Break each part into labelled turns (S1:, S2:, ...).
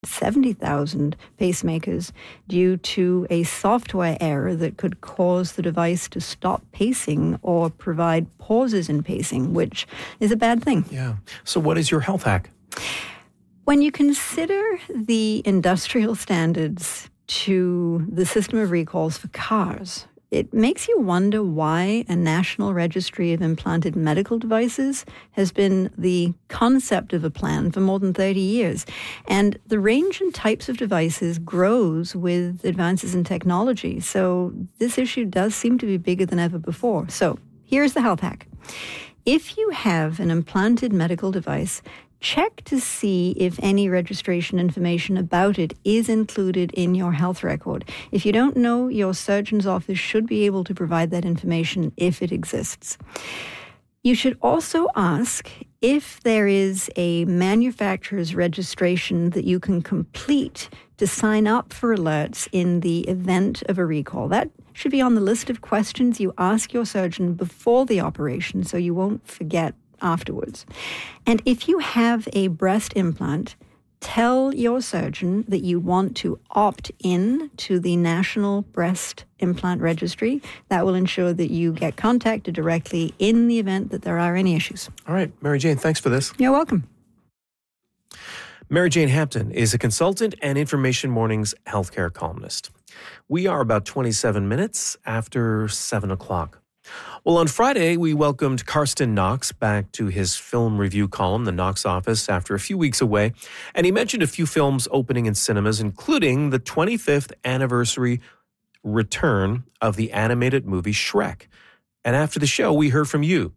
S1: 70,000 pacemakers due to a software error that could cause the device to stop pacing or provide pauses in pacing, which is a bad thing.
S2: Yeah. So what is your health hack?
S1: When you consider the industrial standards to the system of recalls for cars, it makes you wonder why a national registry of implanted medical devices has been the concept of a plan for more than 30 years. And the range and types of devices grows with advances in technology. So this issue does seem to be bigger than ever before. So here's the health hack. If you have an implanted medical device, check to see if any registration information about it is included in your health record. If you don't know, your surgeon's office should be able to provide that information if it exists. You should also ask if there is a manufacturer's registration that you can complete to sign up for alerts in the event of a recall. That should be on the list of questions you ask your surgeon before the operation so you won't forget afterwards. And if you have a breast implant, tell your surgeon that you want to opt in to the National Breast Implant Registry. That will ensure that you get contacted directly in the event that there are any issues.
S2: All right, Mary Jane, thanks for this.
S1: You're welcome.
S2: Mary Jane Hampton is a consultant and Information Morning's healthcare columnist. We are about 27 minutes after 7 o'clock. Well, on Friday, we welcomed Karsten Knox back to his film review column, The Knox Office, after a few weeks away. And he mentioned a few films opening in cinemas, including the 25th anniversary return of the animated movie Shrek. And after the show, we heard from you.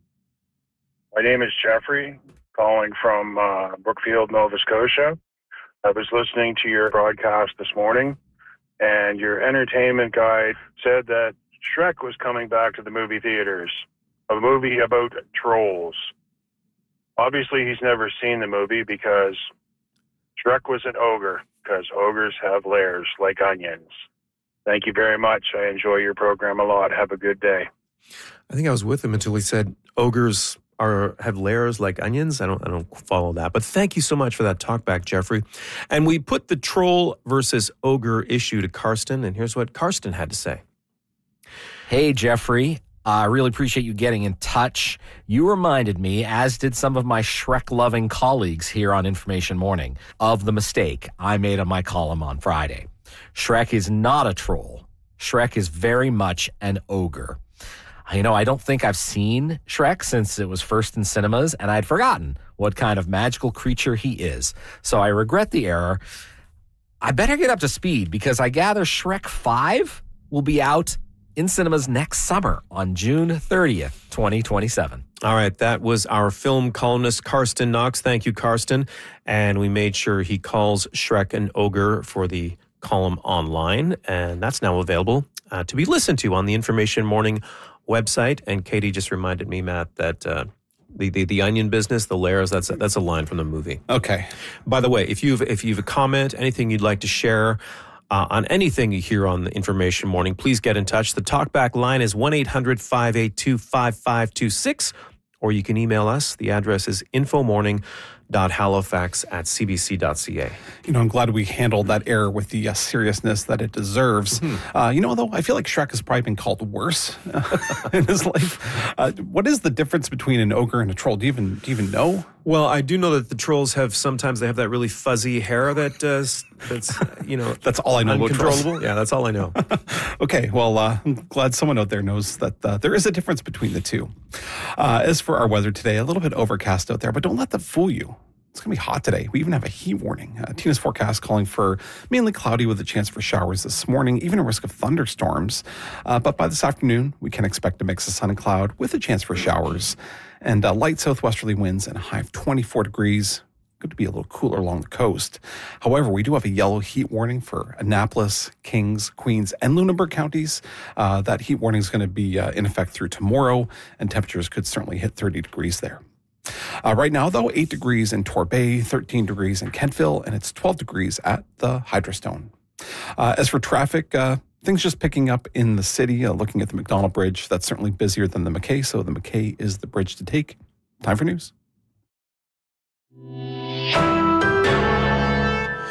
S3: My name is Jeffrey, calling from Brookfield, Nova Scotia. I was listening to your broadcast this morning, and your entertainment guide said that Shrek was coming back to the movie theaters, a movie about trolls. Obviously, he's never seen the movie because Shrek was an ogre, because ogres have lairs like onions. Thank you very much. I enjoy your program a lot. Have a good day.
S2: I think I was with him until he said ogres have lairs like onions. I don't follow that. But thank you so much for that talk back, Jeffrey. And we put the troll versus ogre issue to Karsten, and here's what Karsten had to say.
S4: Hey, Jeffrey. I really appreciate you getting in touch. You reminded me, as did some of my Shrek-loving colleagues here on Information Morning, of the mistake I made on my column on Friday. Shrek is not a troll. Shrek is very much an ogre. You know, I don't think I've seen Shrek since it was first in cinemas, and I'd forgotten what kind of magical creature he is. So I regret the error. I better get up to speed because I gather Shrek 5 will be out in cinemas next summer on June 30th, 2027.
S2: All right, that was our film columnist, Karsten Knox. Thank you, Karsten. And we made sure he calls Shrek an ogre for the column online, and that's now available to be listened to on the Information Morning website. And Katie just reminded me, Matt, that the onion business, the layers, that's a line from the movie.
S5: Okay.
S2: By the way, if you've a comment, anything you'd like to share on anything you hear on the Information Morning, please get in touch. The talkback line is 1-800-582-5526, or you can email us. The address is infomorning.halifax@cbc.ca.
S5: You know, I'm glad we handled that error with the seriousness that it deserves. You know, though, I feel like Shrek has probably been called worse in his life. What is the difference between an ogre and a troll? Do you even know?
S2: Well, I do know that the trolls sometimes they have that really fuzzy hair that's you know,
S5: that's all I know about trolls.
S2: Uncontrollable. Yeah, that's all I know.
S5: Okay, well, I'm glad someone out there knows that there is a difference between the two. As for our weather today, a little bit overcast out there, but don't let that fool you. It's going to be hot today. We even have a heat warning. Tina's forecast calling for mainly cloudy with a chance for showers this morning, even a risk of thunderstorms. But by this afternoon, we can expect a mix of sun and cloud with a chance for showers. And light southwesterly winds and a high of 24 degrees. Good to be a little cooler along the coast. However, we do have a yellow heat warning for Annapolis, Kings, Queens, and Lunenburg counties. That heat warning is going to be in effect through tomorrow, and temperatures could certainly hit 30 degrees there. Right now, though, 8 degrees in Torbay, 13 degrees in Kentville, and it's 12 degrees at the Hydrostone. As for traffic, things just picking up in the city. Looking at the McDonald Bridge, that's certainly busier than the McKay, so the McKay is the bridge to take. Time for news.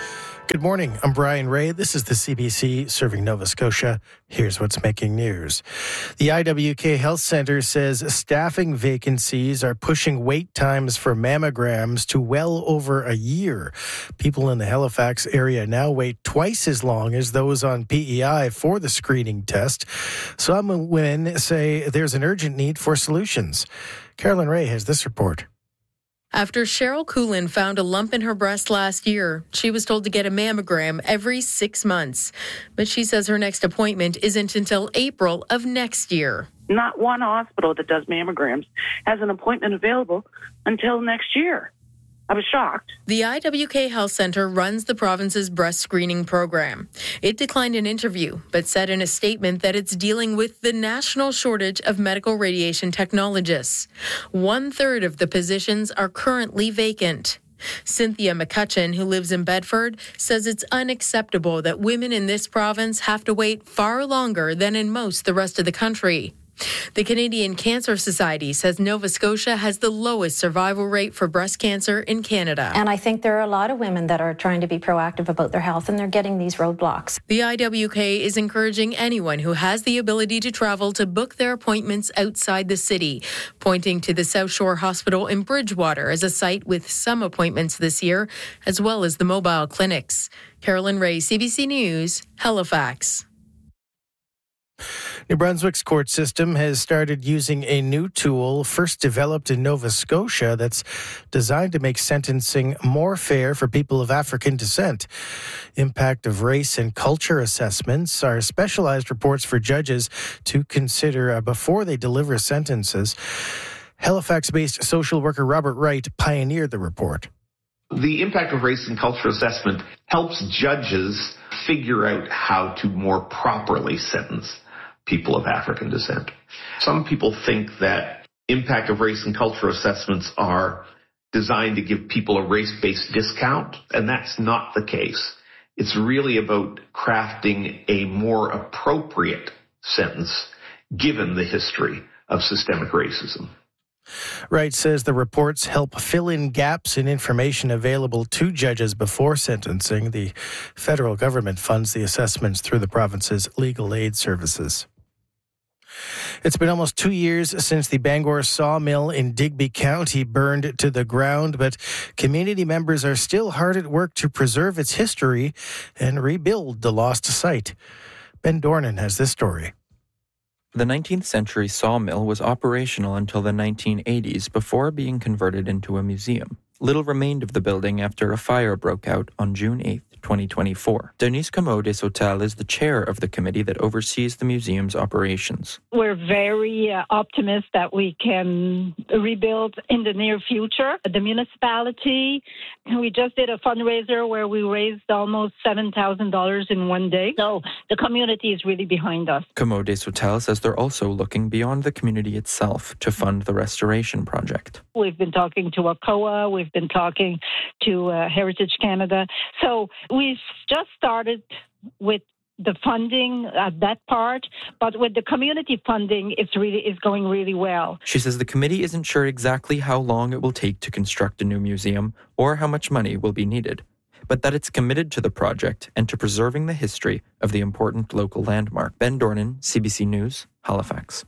S6: Good morning. I'm Brian Ray. This is the CBC serving Nova Scotia. Here's what's making news. The IWK Health Centre says staffing vacancies are pushing wait times for mammograms to well over a year. People in the Halifax area now wait twice as long as those on PEI for the screening test. Some women say there's an urgent need for solutions. Carolyn Ray has this report.
S7: After Cheryl Coolin found a lump in her breast last year, she was told to get a mammogram every 6 months. But she says her next appointment isn't until April of next year.
S8: Not one hospital that does mammograms has an appointment available until next year. I was shocked.
S7: The IWK Health Centre runs the province's breast screening program. It declined an interview, but said in a statement that it's dealing with the national shortage of medical radiation technologists. 1/3 of the positions are currently vacant. Cynthia McCutcheon, who lives in Bedford, says it's unacceptable that women in this province have to wait far longer than in most the rest of the country. The Canadian Cancer Society says Nova Scotia has the lowest survival rate for breast cancer in Canada.
S9: And I think there are a lot of women that are trying to be proactive about their health, and they're getting these roadblocks.
S7: The IWK is encouraging anyone who has the ability to travel to book their appointments outside the city, pointing to the South Shore Hospital in Bridgewater as a site with some appointments this year, as well as the mobile clinics. Carolyn Ray, CBC News, Halifax.
S6: New Brunswick's court system has started using a new tool first developed in Nova Scotia that's designed to make sentencing more fair for people of African descent. Impact of race and culture assessments are specialized reports for judges to consider before they deliver sentences. Halifax-based social worker Robert Wright pioneered the report.
S10: The impact of race and culture assessment helps judges figure out how to more properly sentence people of African descent. Some people think that impact of race and culture assessments are designed to give people a race-based discount, and that's not the case. It's really about crafting a more appropriate sentence given the history of systemic racism.
S6: Wright says the reports help fill in gaps in information available to judges before sentencing. The federal government funds the assessments through the province's legal aid services. It's been almost 2 years since the Bangor sawmill in Digby County burned to the ground, but community members are still hard at work to preserve its history and rebuild the lost site. Ben Dornan has this story.
S11: The 19th century sawmill was operational until the 1980s before being converted into a museum. Little remained of the building after a fire broke out on June 8, 2024. Denise Comeau des Hotels is the chair of the committee that oversees the museum's operations.
S12: We're very optimistic that we can rebuild in the near future. The municipality, we just did a fundraiser where we raised almost $7,000 in one day. So the community is really behind us.
S11: Comeau des Hotels says they're also looking beyond the community itself to fund the restoration project.
S12: We've been talking to ACOA, we've been talking to Heritage Canada. So we've just started with the funding at that part, but with the community funding, it's going really well.
S11: She says the committee isn't sure exactly how long it will take to construct a new museum or how much money will be needed, but that it's committed to the project and to preserving the history of the important local landmark. Ben Dornan, CBC News, Halifax.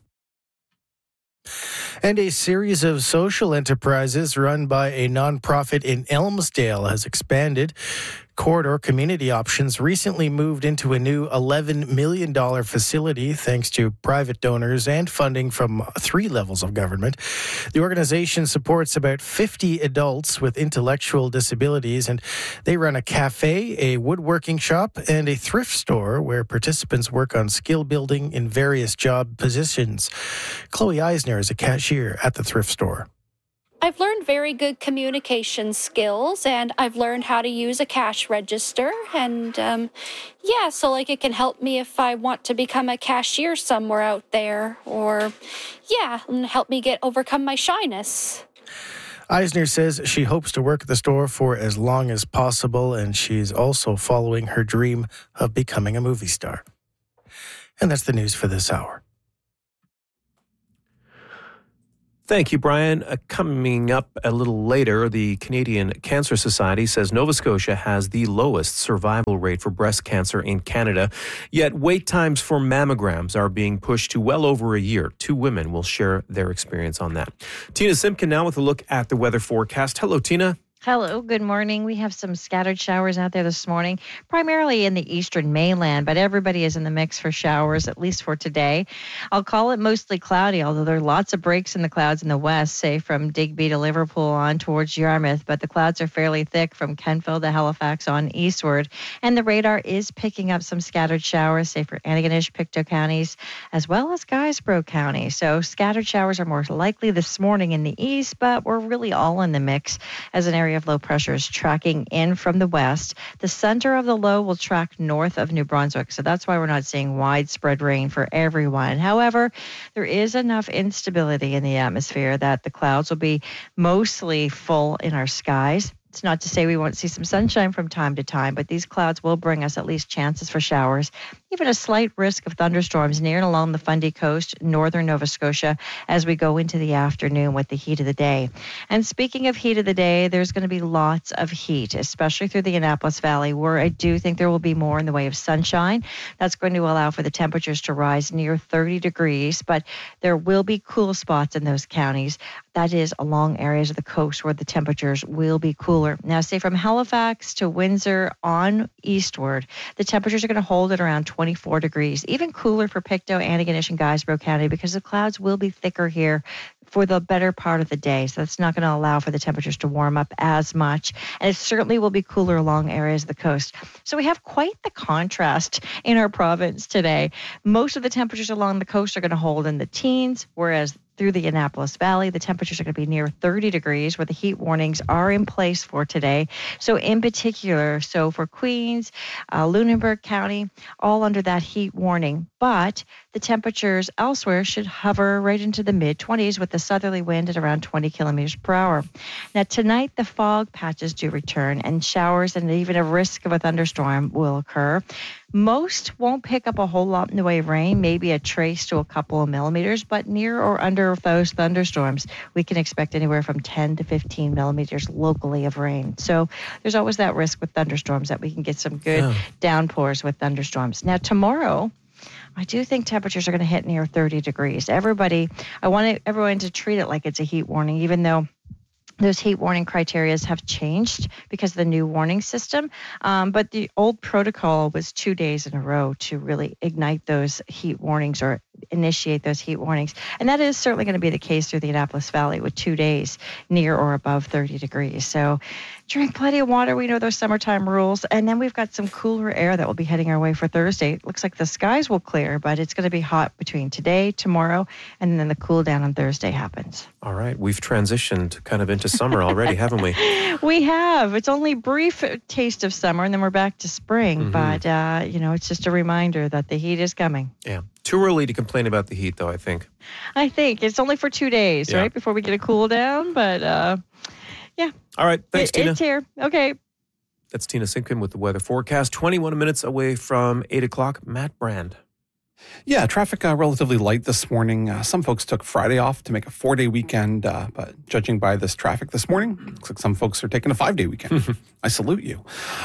S6: And a series of social enterprises run by a nonprofit in Elmsdale has expanded. Corridor Community Options recently moved into a new $11 million facility thanks to private donors and funding from 3 levels of government. The organization supports about 50 adults with intellectual disabilities, and they run a cafe, a woodworking shop, and a thrift store where participants work on skill building in various job positions. Chloe Eisner is a cashier at the thrift store.
S13: I've learned very good communication skills, and I've learned how to use a cash register. And so it can help me if I want to become a cashier somewhere out there, or and help me overcome my shyness.
S6: Eisner says she hopes to work at the store for as long as possible, and she's also following her dream of becoming a movie star. And that's the news for this hour.
S2: Thank you, Brian. Coming up a little later, the Canadian Cancer Society says Nova Scotia has the lowest survival rate for breast cancer in Canada, yet wait times for mammograms are being pushed to well over a year. 2 women will share their experience on that. Tina Simpkin now with a look at the weather forecast. Hello, Tina.
S14: Hello, good morning. We have some scattered showers out there this morning, primarily in the eastern mainland, but everybody is in the mix for showers, at least for today. I'll call it mostly cloudy, although there are lots of breaks in the clouds in the west, say from Digby to Liverpool on towards Yarmouth, but the clouds are fairly thick from Kentville to Halifax on eastward, and the radar is picking up some scattered showers, say for Antigonish, Pictou counties, as well as Guysborough County. So scattered showers are more likely this morning in the east, but we're really all in the mix as an area of low pressure is tracking in from the west. The center of the low will track north of New Brunswick, so that's why we're not seeing widespread rain for everyone. However, there is enough instability in the atmosphere that the clouds will be mostly full in our skies. It's not to say we won't see some sunshine from time to time, but these clouds will bring us at least chances for showers, even a slight risk of thunderstorms near and along the Fundy Coast, northern Nova Scotia, as we go into the afternoon with the heat of the day. And speaking of heat of the day, there's going to be lots of heat, especially through the Annapolis Valley, where I do think there will be more in the way of sunshine. That's going to allow for the temperatures to rise near 30 degrees, but there will be cool spots in those counties. That is along areas of the coast where the temperatures will be cooler. Now, say from Halifax to Windsor on eastward, the temperatures are going to hold at around 24 degrees, even cooler for Pictou, Antigonish, and Guysborough County because the clouds will be thicker here for the better part of the day. So that's not going to allow for the temperatures to warm up as much. And it certainly will be cooler along areas of the coast. So we have quite the contrast in our province today. Most of the temperatures along the coast are going to hold in the teens, whereas through the Annapolis Valley, the temperatures are going to be near 30 degrees, where the heat warnings are in place for today. So in particular, so for Queens, Lunenburg County, all under that heat warning. But the temperatures elsewhere should hover right into the mid-20s with the southerly wind at around 20 kilometers per hour. Now, tonight, the fog patches do return, and showers and even a risk of a thunderstorm will occur. Most won't pick up a whole lot in the way of rain, maybe a trace to a couple of millimeters, but near or under those thunderstorms, we can expect anywhere from 10 to 15 millimeters locally of rain. So there's always that risk with thunderstorms that we can get some good downpours with thunderstorms. Now, tomorrow, I do think temperatures are going to hit near 30 degrees. I want everyone to treat it like it's a heat warning, even though those heat warning criteria have changed because of the new warning system. But the old protocol was 2 days in a row to really ignite those heat warnings or initiate those heat warnings. And that is certainly going to be the case through the Annapolis Valley with 2 days near or above 30 degrees. So drink plenty of water. We know those summertime rules. And then we've got some cooler air that will be heading our way for Thursday. It looks like the skies will clear, but it's going to be hot between today, tomorrow, and then the cool down on Thursday happens.
S2: All right. We've transitioned kind of into summer already, haven't we?
S14: We have. It's only a brief taste of summer, and then we're back to spring. But, it's just a reminder that the heat is coming.
S2: Yeah. Too early to complain about the heat, though, I think.
S14: I think. It's only for 2 days, right, before we get a cool down. But, yeah.
S2: All right. Thanks, Tina.
S14: It's here. Okay.
S2: That's Tina Simpkin with the weather forecast. 21 minutes away from 8 o'clock. Matt Brand.
S5: Yeah, traffic relatively light this morning. Some folks took Friday off to make a 4-day weekend, but judging by this traffic this morning, looks like some folks are taking a 5-day weekend. I salute you.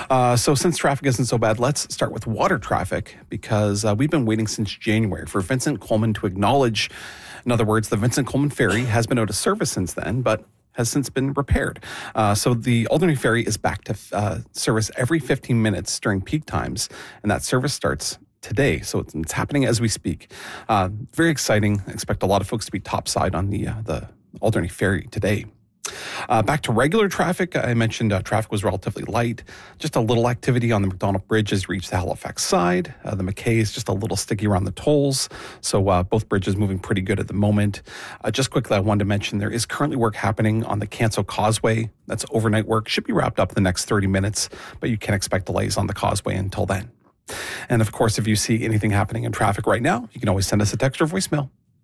S5: So since traffic isn't so bad, let's start with water traffic because we've been waiting since January for Vincent Coleman to acknowledge, in other words, the Vincent Coleman Ferry has been out of service since then, but has since been repaired. So the Alderney Ferry is back to service every 15 minutes during peak times, and that service starts today. So it's happening as we speak. Very exciting. I expect a lot of folks to be topside on the Alderney Ferry today. Back to regular traffic. I mentioned traffic was relatively light. Just a little activity on the McDonald Bridge has reached the Halifax side. The McKay is just a little sticky around the tolls. So both bridges moving pretty good at the moment. Just quickly, I wanted to mention there is currently work happening on the Canso Causeway. That's overnight work. Should be wrapped up in the next 30 minutes, but you can expect delays on the causeway until then. And of course, if you see anything happening in traffic right now, you can always send us a text or voicemail.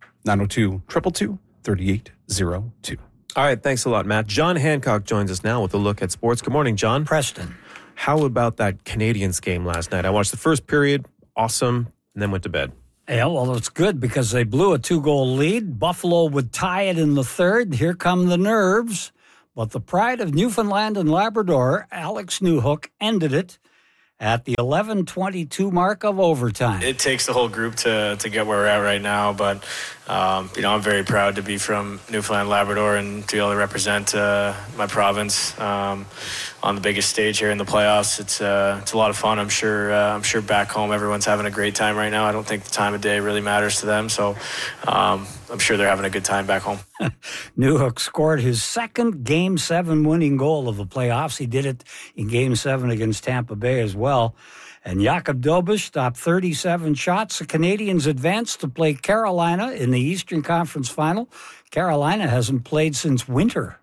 S5: 902-222-3802.
S2: All right, thanks a lot, Matt. John Hancock joins us now with a look at sports. Good morning, John.
S15: Preston.
S2: How about that Canadiens game last night? I watched the first period, awesome, and then went to bed.
S15: Yeah, well, it's good because they blew a 2-goal lead. Buffalo would tie it in the third. Here come the nerves. But the pride of Newfoundland and Labrador, Alex Newhook, ended it at the 11:22 mark of overtime.
S16: It takes the whole group to get where we're at right now, but I'm very proud to be from Newfoundland, Labrador, and to be able to represent my province on the biggest stage here in the playoffs. It's a lot of fun. I'm sure back home everyone's having a great time right now. I don't think the time of day really matters to them, so I'm sure they're having a good time back home.
S15: Newhook scored his second Game 7 winning goal of the playoffs. He did it in Game 7 against Tampa Bay as well. And Jakub Dobeš stopped 37 shots. The Canadians advanced to play Carolina in the Eastern Conference Final. Carolina hasn't played since winter.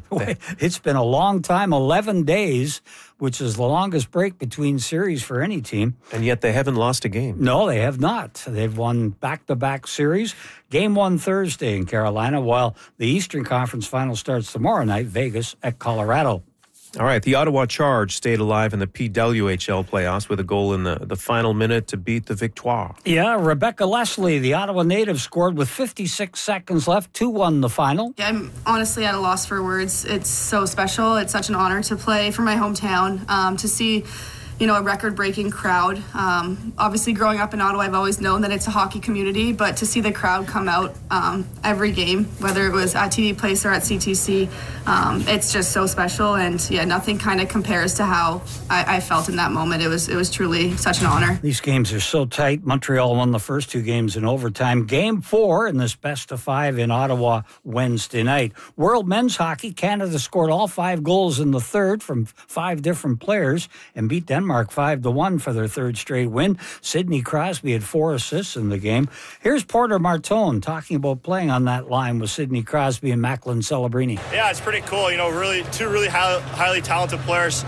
S15: It's been a long time, 11 days, which is the longest break between series for any team.
S2: And yet they haven't lost a game.
S15: No, they have not. They've won back-to-back series. Game 1 Thursday in Carolina, while the Eastern Conference Final starts tomorrow night, Vegas at Colorado.
S2: All right, the Ottawa Charge stayed alive in the PWHL playoffs with a goal in the final minute to beat the Victoire.
S15: Yeah, Rebecca Leslie, the Ottawa native, scored with 56 seconds left, 2-1 the final.
S17: Yeah, I'm honestly at a loss for words. It's so special. It's such an honor to play for my hometown, to see a record-breaking crowd. Obviously, growing up in Ottawa, I've always known that it's a hockey community, but to see the crowd come out every game, whether it was at TD Place or at CTC, it's just so special. And yeah, nothing kind of compares to how I felt in that moment. It was truly such an honor.
S15: These games are so tight. Montreal won the first 2 games in overtime. Game 4 in this best-of-5 in Ottawa Wednesday night. World Men's Hockey, Canada scored all 5 goals in the third from 5 different players and beat Denmark 5-1 for their third straight win. Sidney Crosby had 4 assists in the game. Here's Porter Martone talking about playing on that line with Sidney Crosby and Macklin Celebrini.
S18: Yeah, it's pretty cool. Really, 2 really highly talented players.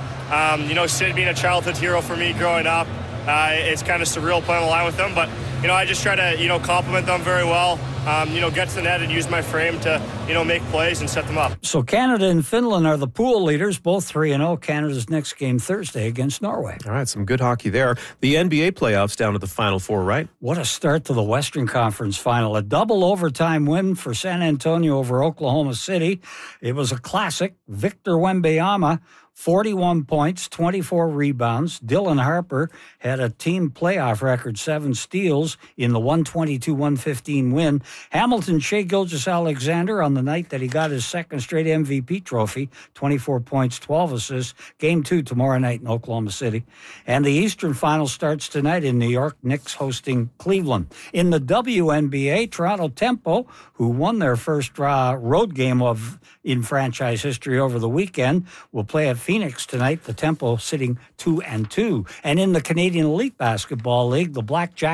S18: Sid being a childhood hero for me growing up. It's kind of surreal playing on the line with them, but I just try to compliment them very well. Get to the net and use my frame to make plays and set them up.
S15: So Canada and Finland are the pool leaders, both 3-0. Canada's next game Thursday against Norway.
S2: All right, some good hockey there. The NBA playoffs down to the Final Four, right?
S15: What a start to the Western Conference Final. A double overtime win for San Antonio over Oklahoma City. It was a classic. Victor Wembanyama, 41 points, 24 rebounds. Dylan Harper had a team playoff record, 7 steals in the 122-115 win. Hamilton Shai Gilgeous-Alexander on the night that he got his second straight MVP trophy, 24 points, 12 assists. Game 2 tomorrow night in Oklahoma City. And the Eastern Final starts tonight in New York, Knicks hosting Cleveland. In the WNBA, Toronto Tempo, who won their first road game in franchise history over the weekend, will play at Phoenix tonight, the Tempo sitting 2-2. And in the Canadian Elite Basketball League, the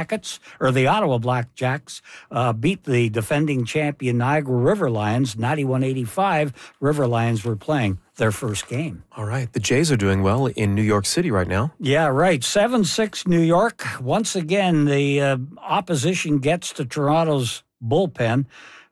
S15: the Ottawa Blackjacks beat the defending champion Niagara River Lions 91-85. River Lions were playing their first game.
S2: All right. The Jays are doing well in New York City right now.
S15: Yeah, right. 7-6 New York. Once again, the opposition gets to Toronto's bullpen.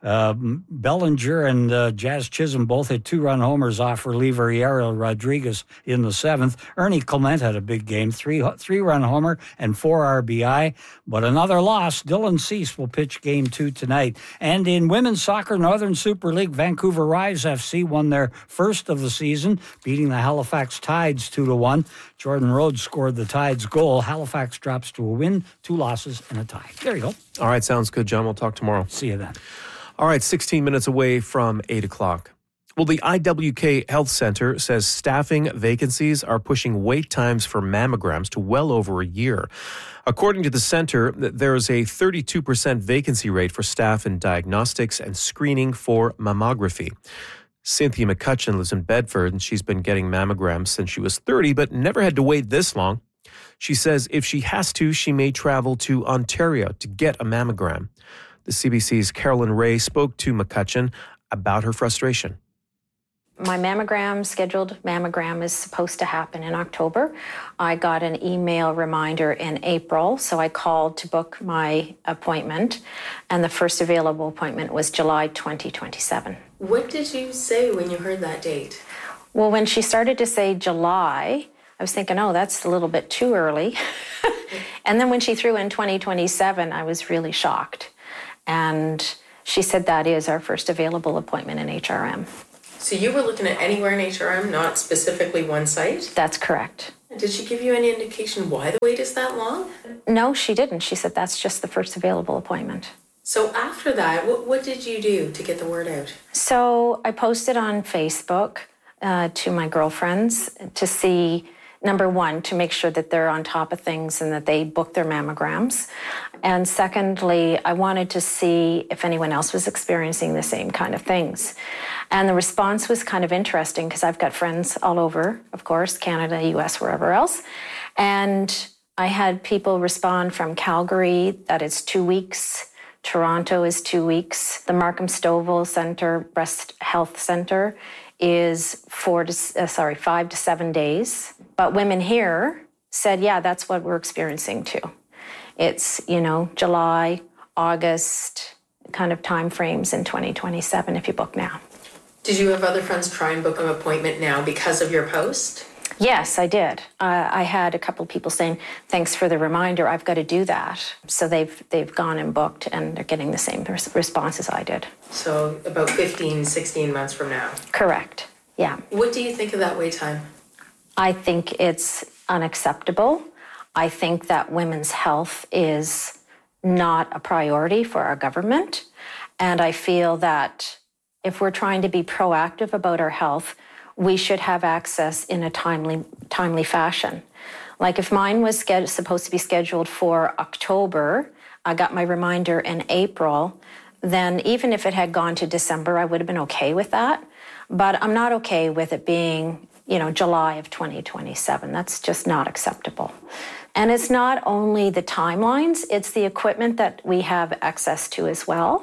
S15: Bellinger and Jazz Chisholm both hit 2-run homers off reliever Ariel Rodriguez in the 7th. Ernie Clement had a big game, 3-run homer and 4 RBI. But another loss. Dylan Cease will pitch Game 2 tonight. And in women's soccer, Northern Super League, Vancouver Rise FC won their first of the season, beating the Halifax Tides 2-1. Jordan Rhodes scored the Tides goal. Halifax drops to a win, 2 losses, and a tie. There you go.
S2: All right, sounds good, John. We'll talk tomorrow.
S15: See you then.
S2: All right, 16 minutes away from 8 o'clock. Well, the IWK Health Center says staffing vacancies are pushing wait times for mammograms to well over a year. According to the center, there is a 32% vacancy rate for staff in diagnostics and screening for mammography. Cynthia McCutcheon lives in Bedford, and she's been getting mammograms since she was 30, but never had to wait this long. She says if she has to, she may travel to Ontario to get a mammogram. The CBC's Carolyn Ray spoke to McCutcheon about her frustration.
S9: My scheduled mammogram is supposed to happen in October. I got an email reminder in April, so I called to book my appointment, and the first available appointment was July 2027.
S7: What did you say when you heard that date?
S9: Well, when she started to say July, I was thinking, oh, that's a little bit too early. And then when she threw in 2027, I was really shocked. And she said that is our first available appointment in HRM.
S7: So you were looking at anywhere in HRM, not specifically one site?
S9: That's correct.
S7: Did she give you any indication why the wait is that long?
S9: No, she didn't. She said that's just the first available appointment.
S7: So after that, what did you do to get the word out?
S9: So I posted on Facebook to my girlfriends to see, number one, to make sure that they're on top of things and that they book their mammograms. And secondly, I wanted to see if anyone else was experiencing the same kind of things. And the response was kind of interesting because I've got friends all over, of course, Canada, US, wherever else. And I had people respond from Calgary that it's 2 weeks. Toronto is 2 weeks. The Markham Stouffville Centre Breast Health Centre is 5 to 7 days. But women here said, yeah, that's what we're experiencing too. It's, July, August kind of time frames in 2027 if you book now.
S7: Did you have other friends try and book an appointment now because of your post?
S9: Yes, I did. I had a couple of people saying, thanks for the reminder, I've got to do that. So they've gone and booked and they're getting the same response as I did.
S7: So about 15, 16 months from now?
S9: Correct, yeah.
S7: What do you think of that wait time?
S9: I think it's unacceptable. I think that women's health is not a priority for our government. And I feel that if we're trying to be proactive about our health, we should have access in a timely fashion. Like if mine was supposed to be scheduled for October, I got my reminder in April, then even if it had gone to December, I would have been okay with that. But I'm not okay with it being, July of 2027. That's just not acceptable. And it's not only the timelines, it's the equipment that we have access to as well.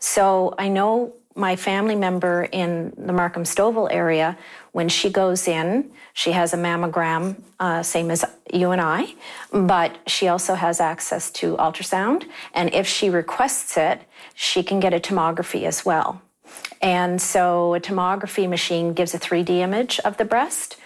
S9: So I know my family member in the Markham Stouffville area, when she goes in, she has a mammogram, same as you and I, but she also has access to ultrasound. And if she requests it, she can get a tomography as well. And so a tomography machine gives a 3D image of the breast,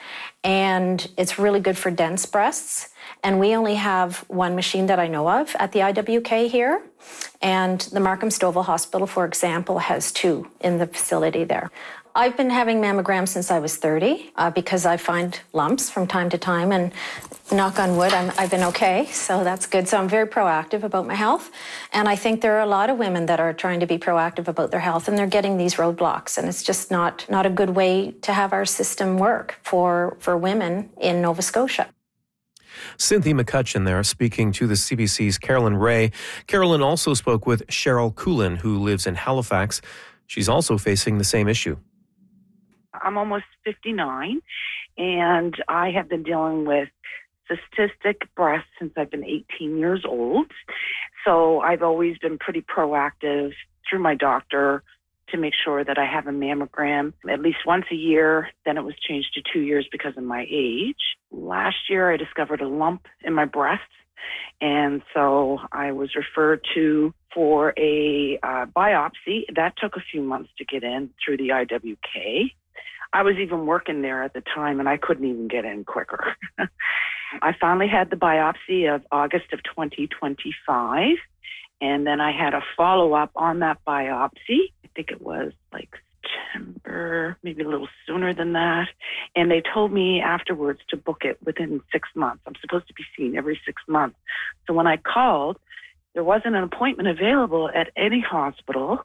S9: and it's really good for dense breasts. And we only have one machine that I know of at the IWK here. And the Markham Stouffville Hospital, for example, has 2 in the facility there. I've been having mammograms since I was 30 because I find lumps from time to time, and knock on wood, I've been okay, so that's good. So I'm very proactive about my health, and I think there are a lot of women that are trying to be proactive about their health, and they're getting these roadblocks, and it's just not a good way to have our system work for women in Nova Scotia.
S2: Cynthia McCutcheon there speaking to the CBC's Carolyn Ray. Carolyn also spoke with Cheryl Coolin, who lives in Halifax. She's also facing the same issue.
S8: I'm almost 59, and I have been dealing with cystic breast since I've been 18 years old. So I've always been pretty proactive through my doctor to make sure that I have a mammogram at least once a year. Then it was changed to 2 years because of my age. Last year, I discovered a lump in my breast, and so I was referred to for a biopsy. That took a few months to get in through the IWK. I was even working there at the time, and I couldn't even get in quicker. I finally had the biopsy of August of 2025, and then I had a follow-up on that biopsy. I think it was like September, maybe a little sooner than that. And they told me afterwards to book it within 6 months. I'm supposed to be seen every 6 months. So when I called, there wasn't an appointment available at any hospital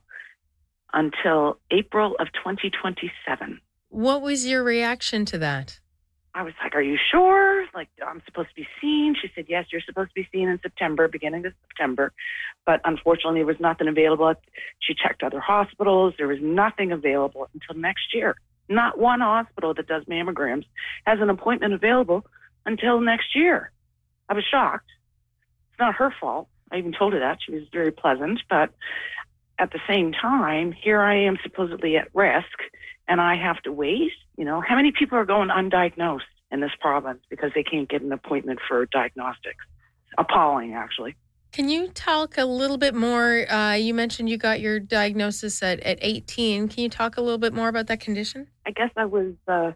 S8: until April of 2027.
S7: What was your reaction to that?
S8: I was like, are you sure? Like, I'm supposed to be seen? She said, yes, you're supposed to be seen in September, beginning of September. But unfortunately, there was nothing available. She checked other hospitals. There was nothing available until next year. Not one hospital that does mammograms has an appointment available until next year. I was shocked. It's not her fault. I even told her that. She was very pleasant. But at the same time, here I am supposedly at risk, and I have to wait. How many people are going undiagnosed in this province because they can't get an appointment for diagnostics? Appalling, actually.
S7: Can you talk a little bit more? You mentioned you got your diagnosis at 18. Can you talk a little bit more about that condition?
S8: I guess I was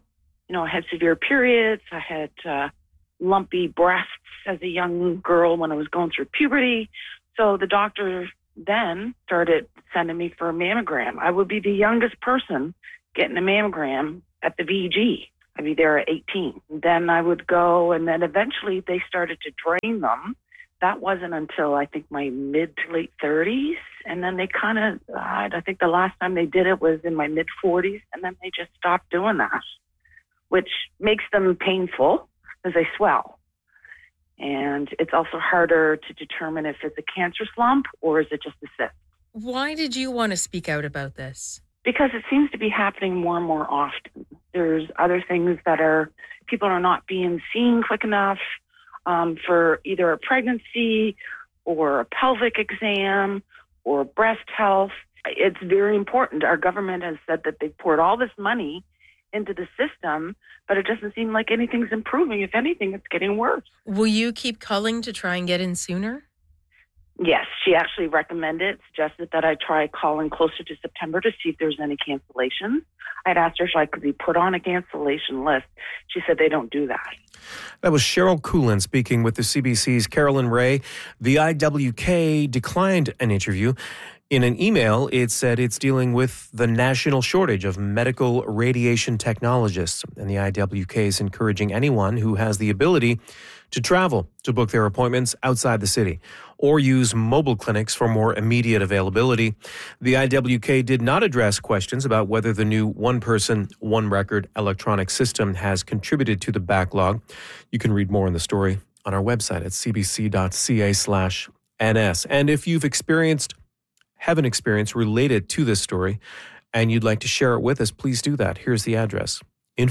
S8: I had severe periods. I had lumpy breasts as a young girl when I was going through puberty. So the doctor then started sending me for a mammogram. I would be the youngest person getting a mammogram at the VG. I'd be there at 18. Then I would go, and then eventually they started to drain them. That wasn't until I think my mid to late 30s. And then they kind of, I think the last time they did it was in my mid 40s. And then they just stopped doing that, which makes them painful as they swell. And it's also harder to determine if it's a cancerous lump or is it just a cyst.
S7: Why did you want to speak out about this?
S8: Because it seems to be happening more and more often. There's other things that people are not being seen quick enough for either a pregnancy or a pelvic exam or breast health. It's very important. Our government has said that they've poured all this money into the system, but it doesn't seem like anything's improving. If anything, it's getting worse.
S7: Will you keep calling to try and get in sooner?
S8: Yes, she actually suggested that I try calling closer to September to see if there's any cancellations. I'd asked her if I could be put on a cancellation list. She said they don't do that.
S2: That was Cheryl Coolin speaking with the CBC's Carolyn Ray. The IWK declined an interview. In an email, it said it's dealing with the national shortage of medical radiation technologists, and the IWK is encouraging anyone who has the ability to travel to book their appointments outside the city or use mobile clinics for more immediate availability. The IWK did not address questions about whether the new one-person, one-record electronic system has contributed to the backlog. You can read more on the story on our website at cbc.ca/NS. And if you've have an experience related to this story and you'd like to share it with us, please do that. Here's the address: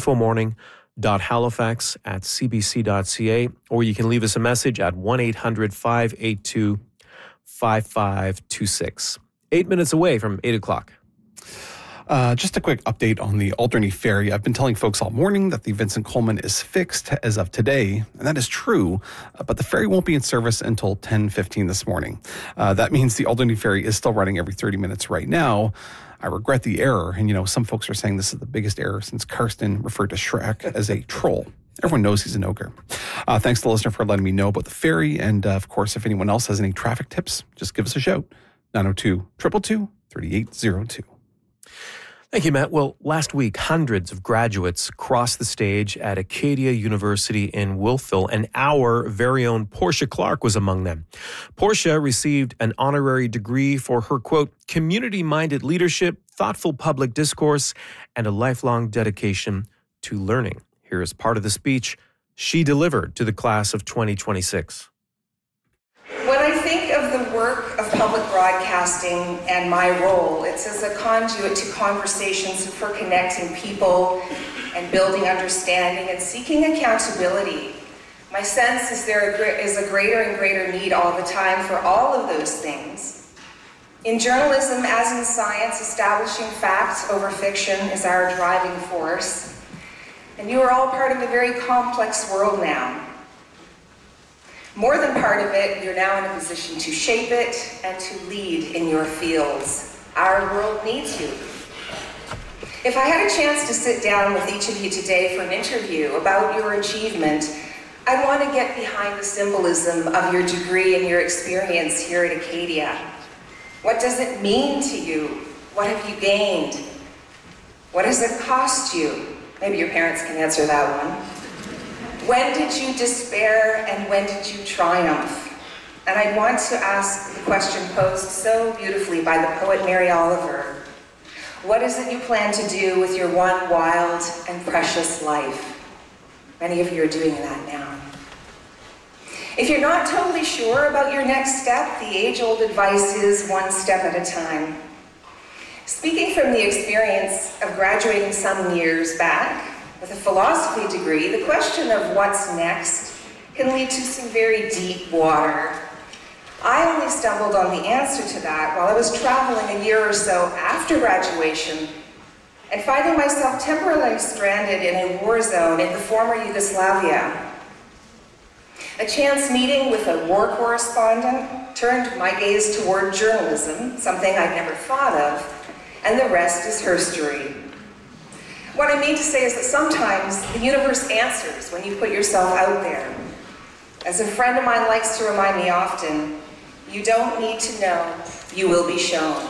S2: infomorning.halifax@cbc.ca, or you can leave us a message at 1-800-582-5526. 8 minutes away from 8 o'clock.
S5: Just a quick update on the Alderney Ferry. I've been telling folks all morning that the Vincent Coleman is fixed as of today, and that is true, but the ferry won't be in service until 10:15 this morning. That means the Alderney Ferry is still running every 30 minutes right now. I regret the error, and some folks are saying this is the biggest error since Karsten referred to Shrek as a troll. Everyone knows he's an ogre. Thanks to the listener for letting me know about the ferry, and of course, if anyone else has any traffic tips, just give us a shout. 902-222-3802.
S2: Thank you, Matt. Well, last week, hundreds of graduates crossed the stage at Acadia University in Wolfville, and our very own Portia Clark was among them. Portia received an honorary degree for her, quote, community-minded leadership, thoughtful public discourse, and a lifelong dedication to learning. Here is part of the speech she delivered to the class of 2026.
S19: When I think of the work of public broadcasting and my role, it's as a conduit to conversations for connecting people and building understanding and seeking accountability. My sense is there is a greater and greater need all the time for all of those things. In journalism, as in science, establishing fact over fiction is our driving force. And you are all part of a very complex world now. More than part of it, you're now in a position to shape it and to lead in your fields. Our world needs you. If I had a chance to sit down with each of you today for an interview about your achievement, I'd want to get behind the symbolism of your degree and your experience here at Acadia. What does it mean to you? What have you gained? What does it cost you? Maybe your parents can answer that one. When did you despair and when did you triumph? And I want to ask the question posed so beautifully by the poet Mary Oliver. What is it you plan to do with your one wild and precious life? Many of you are doing that now. If you're not totally sure about your next step, the age-old advice is one step at a time. Speaking from the experience of graduating some years back, with a philosophy degree, the question of what's next can lead to some very deep water. I only stumbled on the answer to that while I was traveling a year or so after graduation and finding myself temporarily stranded in a war zone in the former Yugoslavia. A chance meeting with a war correspondent turned my gaze toward journalism, something I'd never thought of, and the rest is history. What I mean to say is that sometimes the universe answers when you put yourself out there. As a friend of mine likes to remind me often, you don't need to know, you will be shown.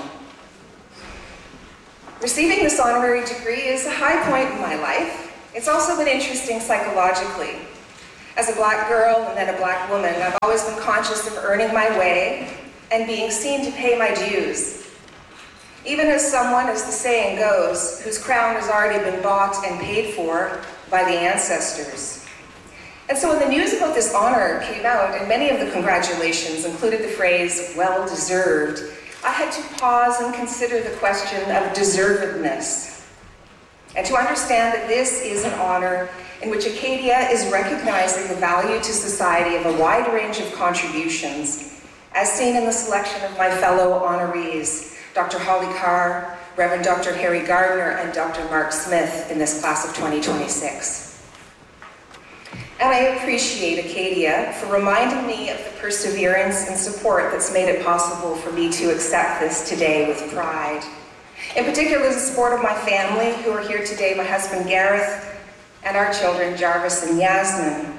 S19: Receiving this honorary degree is a high point in my life. It's also been interesting psychologically. As a black girl and then a black woman, I've always been conscious of earning my way and being seen to pay my dues. Even as someone, as the saying goes, whose crown has already been bought and paid for by the ancestors. And so when the news about this honor came out, and many of the congratulations included the phrase, well deserved, I had to pause and consider the question of deservedness. And to understand that this is an honor in which Acadia is recognizing the value to society of a wide range of contributions, as seen in the selection of my fellow honorees, Dr. Holly Carr, Reverend Dr. Harry Gardner, and Dr. Mark Smith in this class of 2026. And I appreciate Acadia for reminding me of the perseverance and support that's made it possible for me to accept this today with pride. In particular, the support of my family who are here today, my husband Gareth, and our children Jarvis and Yasmin.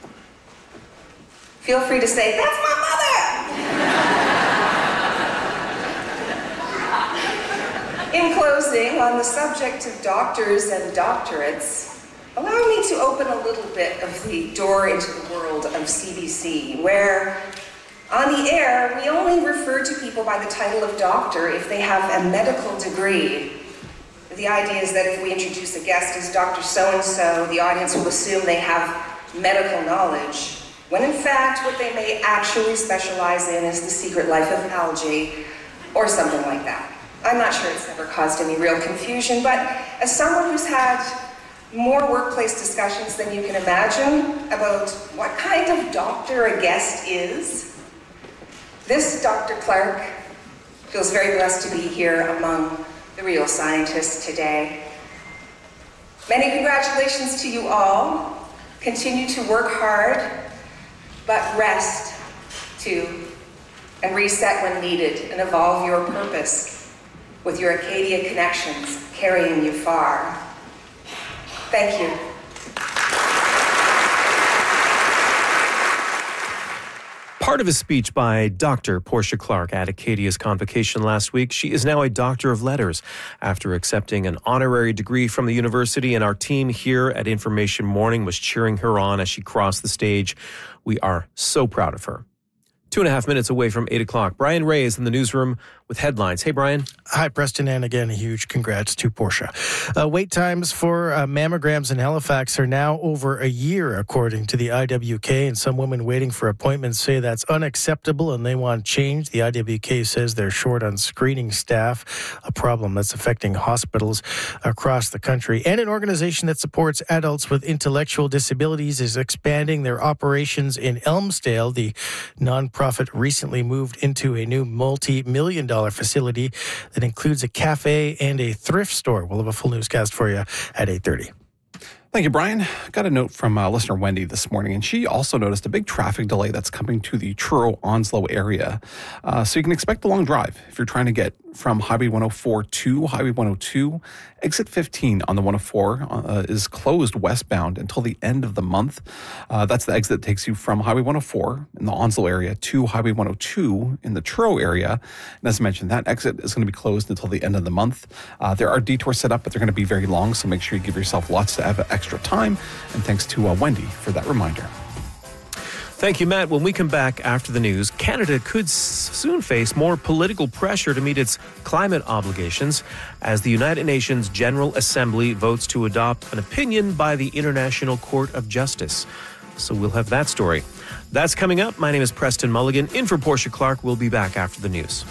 S19: Feel free to say, that's my mother! In closing, on the subject of doctors and doctorates, allow me to open a little bit of the door into the world of CBC, where on the air, we only refer to people by the title of doctor if they have a medical degree. The idea is that if we introduce a guest as Dr. So-and-so, the audience will assume they have medical knowledge, when in fact what they may actually specialize in is the secret life of algae or something like that. I'm not sure it's ever caused any real confusion, but as someone who's had more workplace discussions than you can imagine about what kind of doctor a guest is, this Dr. Clark feels very blessed to be here among the real scientists today. Many congratulations to you all. Continue to work hard, but rest too, and reset when needed, and evolve your purpose with your Acadia connections carrying you far. Thank you.
S2: Part of a speech by Dr. Portia Clark at Acadia's convocation last week. She is now a Doctor of Letters after accepting an honorary degree from the university, and our team here at Information Morning was cheering her on as she crossed the stage. We are so proud of her. 2.5 minutes away from 8 o'clock. Brian Ray is in the newsroom with headlines. Hey, Brian.
S6: Hi, Preston. And again, a huge congrats to Portia. Wait times for mammograms in Halifax are now over a year, according to the IWK. And some women waiting for appointments say that's unacceptable and they want change. The IWK says they're short on screening staff, a problem that's affecting hospitals across the country. And an organization that supports adults with intellectual disabilities is expanding their operations in Elmsdale. The nonprofit recently moved into a new multi-million-dollar facility that includes a cafe and a thrift store. We'll have a full newscast for you at 8:30.
S5: Thank you, Brian. Got a note from listener Wendy this morning, and she also noticed a big traffic delay that's coming to the Truro-Onslow area. So you can expect a long drive if you're trying to get from Highway 104 to Highway 102. Exit 15 on the 104 is closed westbound until the end of the month. That's the exit that takes you from Highway 104 in the Onslow area to Highway 102 in the Truro area. And as I mentioned, that exit is going to be closed until the end of the month. There are detours set up, but they're going to be very long, so make sure you give yourself lots of extra time. And thanks to Wendy for that reminder.
S2: Thank you, Matt. When we come back after the news, Canada could soon face more political pressure to meet its climate obligations as the United Nations General Assembly votes to adopt an opinion by the International Court of Justice. So we'll have that story. That's coming up. My name is Preston Mulligan. In for Portia Clark. We'll be back after the news.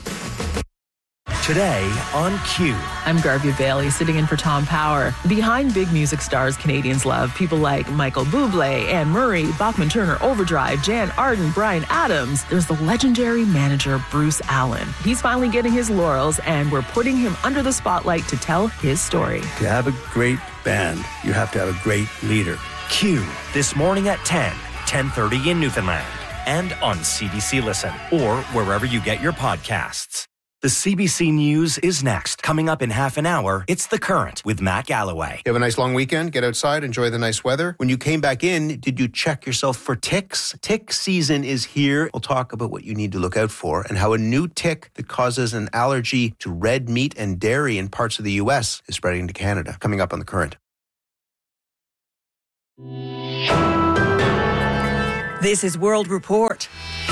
S20: Today on Q.
S21: I'm Garvey Bailey, sitting in for Tom Power. Behind big music stars Canadians love, people like Michael Bublé, Anne Murray, Bachman Turner Overdrive, Jan Arden, Bryan Adams, there's the legendary manager Bruce Allen. He's finally getting his laurels, and we're putting him under the spotlight to tell his story.
S20: To have a great band, you have to have a great leader. Q, this morning at 10:30 in Newfoundland, and on CBC Listen, or wherever you get your podcasts. The CBC News is next. Coming up in half an hour, it's The Current with Matt Galloway.
S1: You have a nice long weekend, get outside, enjoy the nice weather. When you came back in, did you check yourself for ticks? Tick season is here. We'll talk about what you need to look out for and how a new tick that causes an allergy to red meat and dairy in parts of the U.S. is spreading to Canada. Coming up on The Current.
S22: This is World Report.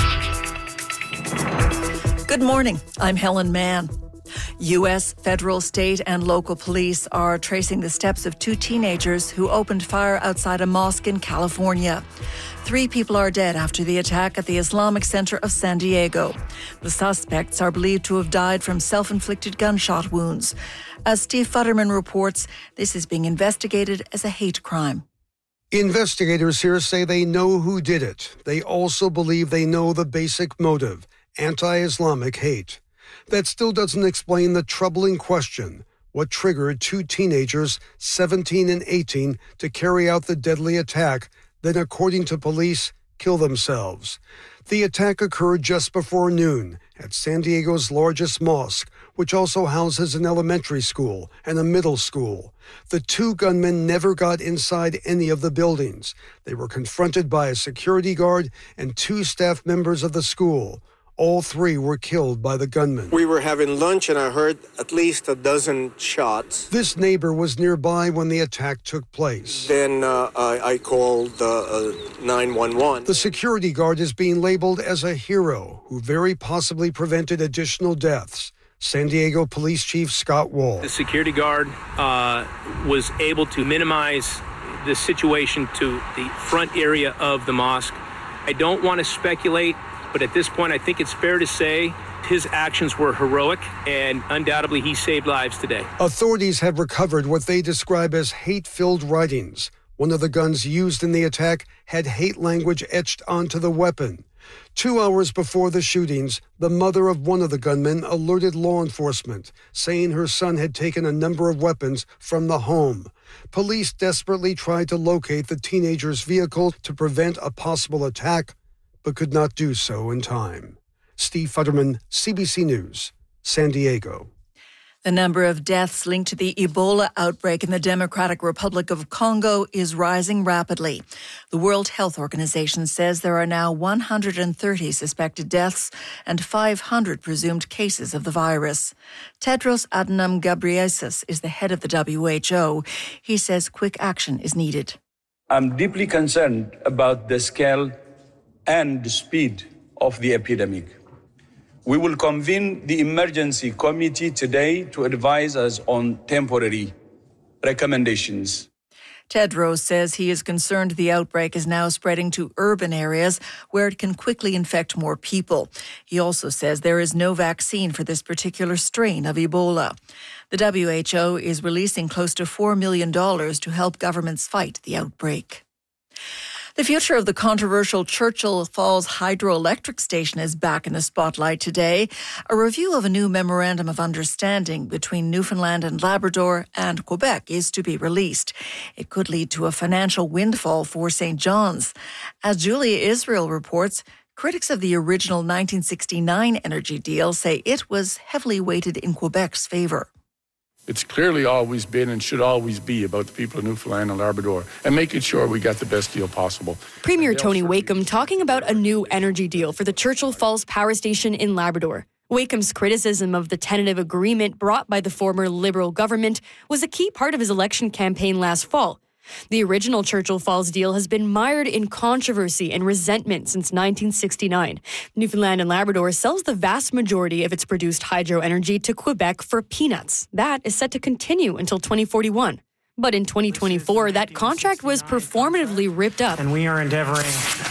S22: Good morning. I'm Helen Mann. U.S. federal, state, and local police are tracing the steps of two teenagers who opened fire outside a mosque in California. 3 people are dead after the attack at the Islamic Center of San Diego. The suspects are believed to have died from self-inflicted gunshot wounds. As Steve Futterman reports, this is being investigated as a hate crime.
S23: Investigators here say they know who did it. They also believe they know the basic motive: anti-Islamic hate. That still doesn't explain the troubling question: what triggered 2 teenagers, 17 and 18, to carry out the deadly attack, then, according to police, kill themselves? The attack occurred just before noon at San Diego's largest mosque, which also houses an elementary school and a middle school. The 2 gunmen never got inside any of the buildings. They were confronted by a security guard and 2 staff members of the school. All 3 were killed by the gunmen.
S24: We were having lunch and I heard at least a dozen shots.
S23: This neighbor was nearby when the attack took place.
S24: Then I called 911.
S23: The security guard is being labeled as a hero who very possibly prevented additional deaths. San Diego Police Chief Scott Wall.
S25: The security guard was able to minimize the situation to the front area of the mosque. I don't want to speculate, but at this point, I think it's fair to say his actions were heroic, and undoubtedly he saved lives today.
S23: Authorities have recovered what they describe as hate-filled writings. One of the guns used in the attack had hate language etched onto the weapon. 2 hours before the shootings, the mother of one of the gunmen alerted law enforcement, saying her son had taken a number of weapons from the home. Police desperately tried to locate the teenager's vehicle to prevent a possible attack, but could not do so in time. Steve Futterman, CBC News, San Diego.
S22: The number of deaths linked to the Ebola outbreak in the Democratic Republic of Congo is rising rapidly. The World Health Organization says there are now 130 suspected deaths and 500 presumed cases of the virus. Tedros Adhanom Ghebreyesus is the head of the WHO. He says quick action is needed.
S26: I'm deeply concerned about the scale and the speed of the epidemic. We will convene the emergency committee today to advise us on temporary recommendations.
S22: Tedros says he is concerned the outbreak is now spreading to urban areas where it can quickly infect more people. He also says there is no vaccine for this particular strain of Ebola. The WHO is releasing close to $4 million to help governments fight the outbreak. The future of the controversial Churchill Falls hydroelectric station is back in the spotlight today. A review of a new memorandum of understanding between Newfoundland and Labrador and Quebec is to be released. It could lead to a financial windfall for St. John's. As Julia Israel reports, critics of the original 1969 energy deal say it was heavily weighted in Quebec's favor.
S27: It's clearly always been and should always be about the people of Newfoundland and Labrador and making sure we got the best deal possible.
S28: Premier Tony Wakeham talking about a new energy deal for the Churchill Falls Power Station in Labrador. Wakeham's criticism of the tentative agreement brought by the former Liberal government was a key part of his election campaign last fall. The original Churchill Falls deal has been mired in controversy and resentment since 1969. Newfoundland and Labrador sells the vast majority of its produced hydro energy to Quebec for peanuts. That is set to continue until 2041. But in 2024, that contract was performatively ripped up.
S29: And we are endeavoring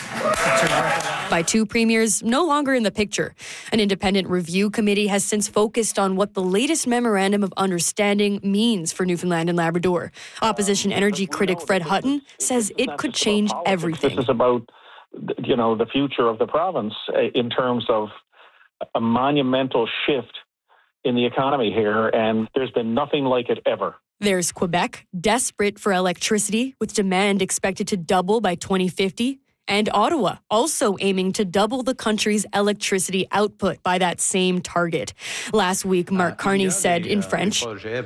S28: by 2 premiers no longer in the picture. An independent review committee has since focused on what the latest memorandum of understanding means for Newfoundland and Labrador. Opposition energy critic Fred Hutton says it could change everything.
S30: This is about, the future of the province in terms of a monumental shift in the economy here, and there's been nothing like it ever.
S28: There's Quebec, desperate for electricity, with demand expected to double by 2050. and Ottawa also aiming to double the country's electricity output by that same target. Last week, Mark Carney said in French,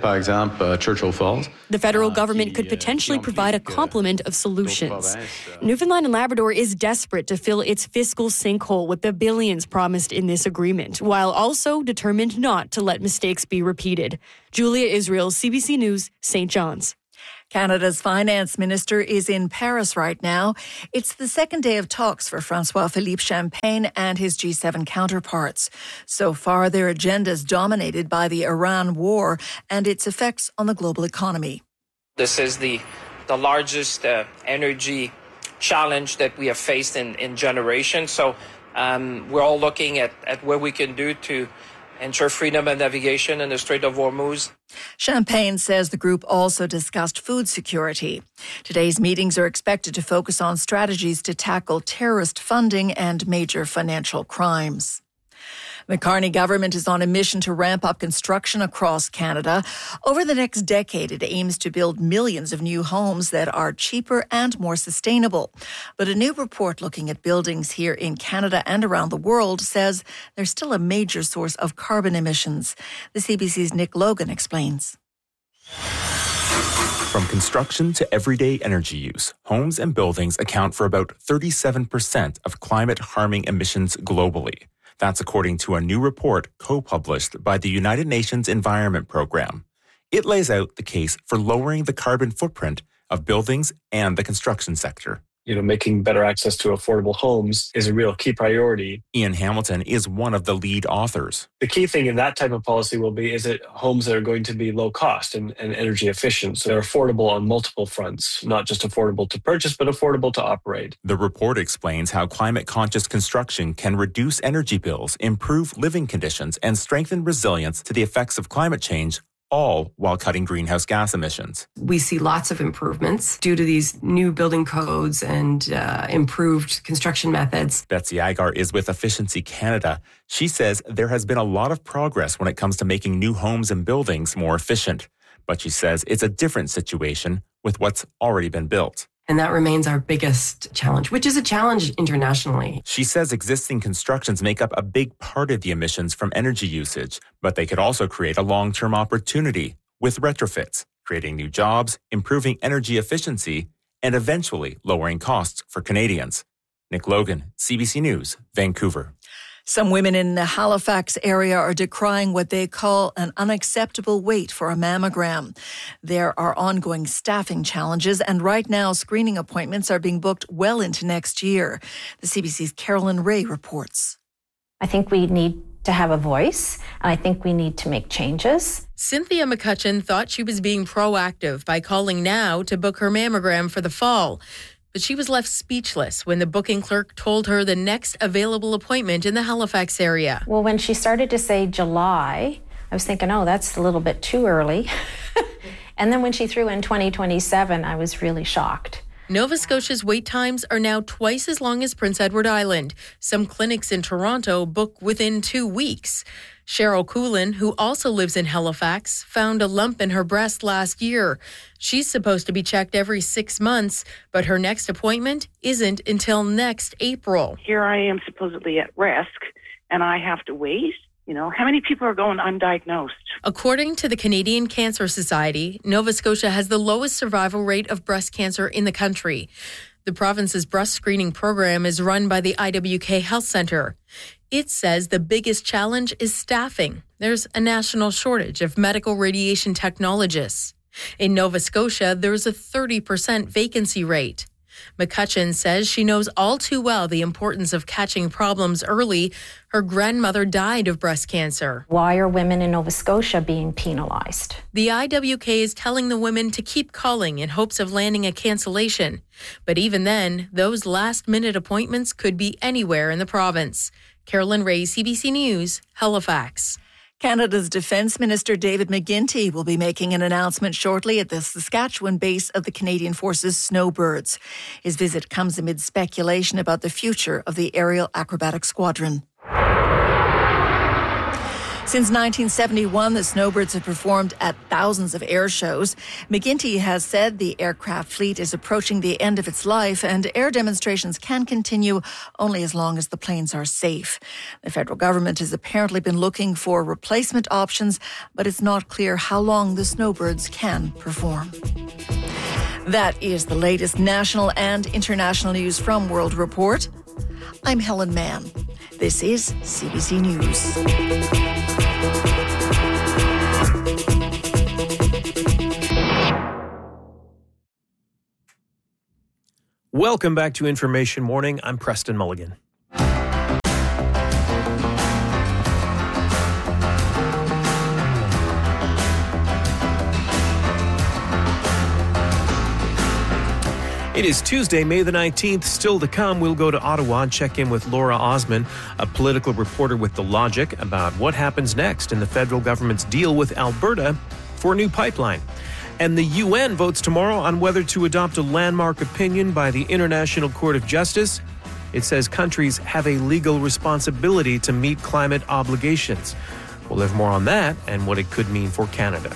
S28: the federal government could potentially provide a complement of solutions. Newfoundland and Labrador is desperate to fill its fiscal sinkhole with the billions promised in this agreement, while also determined not to let mistakes be repeated. Julia Israel, CBC News, St. John's.
S22: Canada's finance minister is in Paris right now. It's the second day of talks for François-Philippe Champagne and his G7 counterparts. So far, their agenda is dominated by the Iran war and its effects on the global economy.
S3: This is the largest energy challenge that we have faced in generations. So we're all looking at what we can do to ensure freedom of navigation in the Strait of Hormuz.
S22: Champagne says the group also discussed food security. Today's meetings are expected to focus on strategies to tackle terrorist funding and major financial crimes. The Carney government is on a mission to ramp up construction across Canada. Over the next decade, it aims to build millions of new homes that are cheaper and more sustainable. But a new report looking at buildings here in Canada and around the world says they're still a major source of carbon emissions. The CBC's Nick Logan explains.
S4: From construction to everyday energy use, homes and buildings account for about 37% of climate-harming emissions globally. That's according to a new report co-published by the United Nations Environment Programme. It lays out the case for lowering the carbon footprint of buildings and the construction sector.
S10: Making better access to affordable homes is a real key priority.
S4: Ian Hamilton is one of the lead authors.
S10: The key thing in that type of policy will be is it homes that are going to be low cost and energy efficient. So they're affordable on multiple fronts, not just affordable to purchase, but affordable to operate.
S4: The report explains how climate-conscious construction can reduce energy bills, improve living conditions, and strengthen resilience to the effects of climate change, all while cutting greenhouse gas emissions.
S11: We see lots of improvements due to these new building codes and improved construction methods.
S4: Betsy Agar is with Efficiency Canada. She says there has been a lot of progress when it comes to making new homes and buildings more efficient. But she says it's a different situation with what's already been built.
S11: And that remains our biggest challenge, which is a challenge internationally.
S4: She says existing constructions make up a big part of the emissions from energy usage, but they could also create a long-term opportunity with retrofits, creating new jobs, improving energy efficiency, and eventually lowering costs for Canadians. Nick Logan, CBC News, Vancouver.
S22: Some women in the Halifax area are decrying what they call an unacceptable wait for a mammogram. There are ongoing staffing challenges, and right now screening appointments are being booked well into next year. The CBC's Carolyn Ray reports.
S9: I think we need to have a voice, and I think we need to make changes.
S7: Cynthia McCutcheon thought she was being proactive by calling now to book her mammogram for the fall. But she was left speechless when the booking clerk told her the next available appointment in the Halifax area.
S9: Well, when she started to say July, I was thinking, oh, that's a little bit too early. And then when she threw in 2027, I was really shocked.
S7: Nova Scotia's wait times are now twice as long as Prince Edward Island. Some clinics in Toronto book within 2 weeks. Cheryl Coolin, who also lives in Halifax, found a lump in her breast last year. She's supposed to be checked every 6 months, but her next appointment isn't until next April.
S8: Here I am supposedly at risk, and I have to wait. How many people are going undiagnosed?
S7: According to the Canadian Cancer Society, Nova Scotia has the lowest survival rate of breast cancer in the country. The province's breast screening program is run by the IWK Health Centre. It says the biggest challenge is staffing. There's a national shortage of medical radiation technologists. In Nova Scotia, there's a 30% vacancy rate. McCutcheon says she knows all too well the importance of catching problems early. Her grandmother died of breast cancer.
S9: Why are women in Nova Scotia being penalized?
S7: The IWK is telling the women to keep calling in hopes of landing a cancellation. But even then, those last-minute appointments could be anywhere in the province. Carolyn Ray, CBC News, Halifax.
S22: Canada's Defence Minister David McGuinty will be making an announcement shortly at the Saskatchewan base of the Canadian Forces Snowbirds. His visit comes amid speculation about the future of the Aerial Acrobatic Squadron. Since 1971, the Snowbirds have performed at thousands of air shows. McGuinty has said the aircraft fleet is approaching the end of its life and air demonstrations can continue only as long as the planes are safe. The federal government has apparently been looking for replacement options, but it's not clear how long the Snowbirds can perform. That is the latest national and international news from World Report. I'm Helen Mann. This is CBC News.
S2: Welcome back to Information Morning. I'm Preston Mulligan. It is Tuesday, May the 19th. Still to come, we'll go to Ottawa and check in with Laura Osman, a political reporter with The Logic, about what happens next in the federal government's deal with Alberta for a new pipeline. And the UN votes tomorrow on whether to adopt a landmark opinion by the International Court of Justice. It says countries have a legal responsibility to meet climate obligations. We'll have more on that and what it could mean for Canada.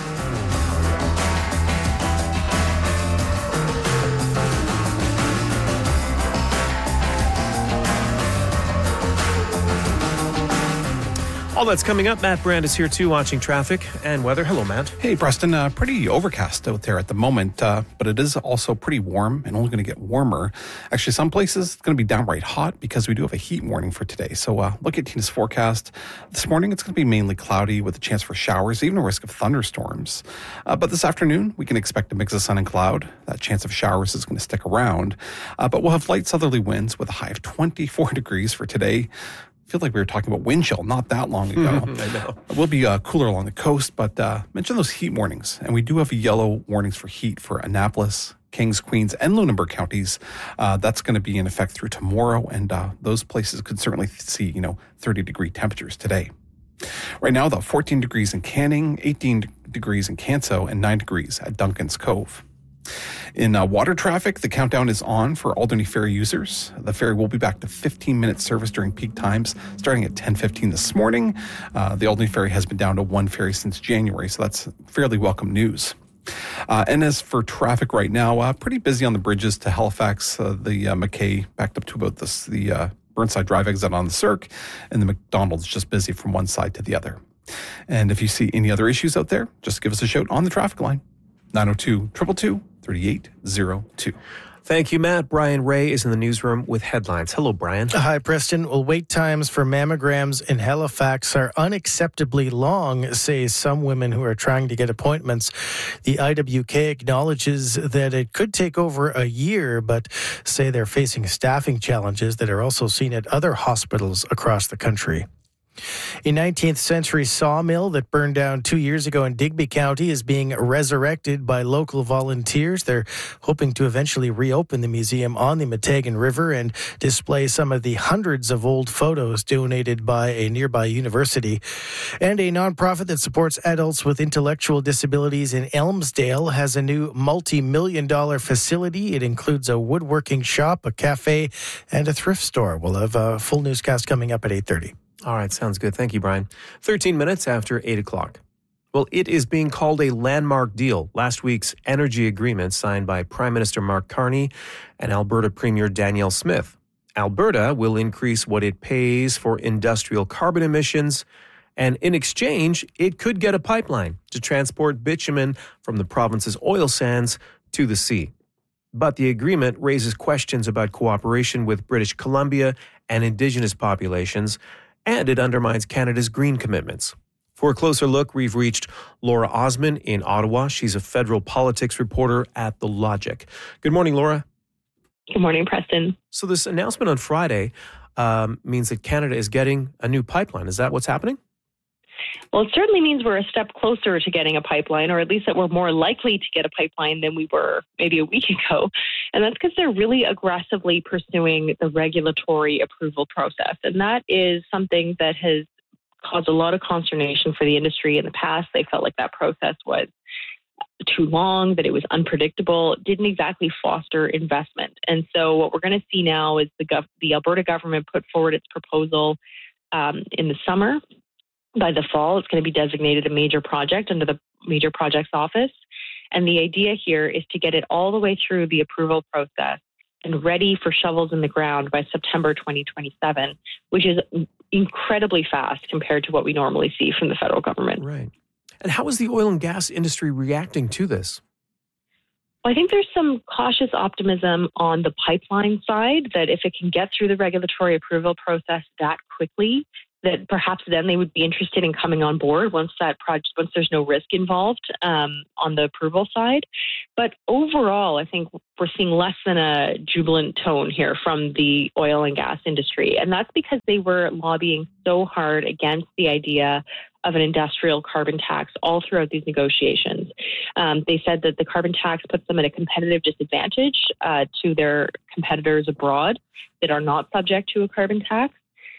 S2: All that's coming up. Matt Brand is here too, watching traffic and weather. Hello, Matt.
S5: Hey, Preston. Pretty overcast out there at the moment, but it is also pretty warm and only going to get warmer. Actually, some places it's going to be downright hot because we do have a heat warning for today. So look at Tina's forecast. This morning, it's going to be mainly cloudy with a chance for showers, even a risk of thunderstorms. But this afternoon, we can expect a mix of sun and cloud. That chance of showers is going to stick around. But we'll have light southerly winds with a high of 24 degrees for today. I feel like we were talking about wind chill not that long ago.
S2: I know.
S5: It will be cooler along the coast, but mention those heat warnings. And we do have yellow warnings for heat for Annapolis, Kings, Queens, and Lunenburg counties. That's going to be in effect through tomorrow, and those places could certainly see, 30-degree temperatures today. Right now, though, 14 degrees in Canning, 18 degrees in Canso, and 9 degrees at Duncan's Cove. In water traffic, the countdown is on for Alderney Ferry users. The ferry will be back to 15-minute service during peak times, starting at 10:15 this morning. The Alderney Ferry has been down to one ferry since January, so that's fairly welcome news. And as for traffic right now, pretty busy on the bridges to Halifax, the Mackay backed up to about the Burnside Drive exit on the Cirque, and the McDonald's just busy from one side to the other. And if you see any other issues out there, just give us a shout on the traffic line, 902-222-3802.
S2: Thank you, Matt. Brian Ray is in the newsroom with headlines. Hello, Brian.
S6: Hi, Preston. Well, wait times for mammograms in Halifax are unacceptably long, say some women who are trying to get appointments. The IWK acknowledges that it could take over a year, but say they're facing staffing challenges that are also seen at other hospitals across the country. A 19th century sawmill that burned down 2 years ago in Digby County is being resurrected by local volunteers. They're hoping to eventually reopen the museum on the Meteghan River and display some of the hundreds of old photos donated by a nearby university. And a nonprofit that supports adults with intellectual disabilities in Elmsdale has a new multi-million-dollar facility. It includes a woodworking shop, a cafe, and a thrift store. We'll have a full newscast coming up at 8:30.
S2: All right, sounds good. Thank you, Brian. 13 minutes after 8 o'clock. Well, it is being called a landmark deal. Last week's energy agreement signed by Prime Minister Mark Carney and Alberta Premier Danielle Smith. Alberta will increase what it pays for industrial carbon emissions, and in exchange, it could get a pipeline to transport bitumen from the province's oil sands to the sea. But the agreement raises questions about cooperation with British Columbia and Indigenous populations, and it undermines Canada's green commitments. For a closer look, we've reached Laura Osman in Ottawa. She's a federal politics reporter at The Logic. Good morning, Laura.
S12: Good morning, Preston.
S2: So this announcement on Friday means that Canada is getting a new pipeline. Is that what's happening?
S12: Well, it certainly means we're a step closer to getting a pipeline, or at least that we're more likely to get a pipeline than we were maybe a week ago. And that's because they're really aggressively pursuing the regulatory approval process. And that is something that has caused a lot of consternation for the industry in the past. They felt like that process was too long, that it was unpredictable, didn't exactly foster investment. And so what we're going to see now is the Alberta government put forward its proposal in the summer.
S28: by the fall, it's going to be designated a major project under the Major Projects Office. And the idea here is to get it all the way through the approval process and ready for shovels in the ground by September 2027, which is incredibly fast compared to what we normally see from the federal government.
S2: Right. And how is the oil and gas industry reacting to this?
S28: I think there's some cautious optimism on the pipeline side that if it can get through the regulatory approval process that quickly, that perhaps then they would be interested in coming on board once there's no risk involved on the approval side. But overall, I think we're seeing less than a jubilant tone here from the oil and gas industry. And that's because they were lobbying so hard against the idea of an industrial carbon tax all throughout these negotiations. They said that the carbon tax puts them at a competitive disadvantage to their competitors abroad that are not subject to a carbon tax.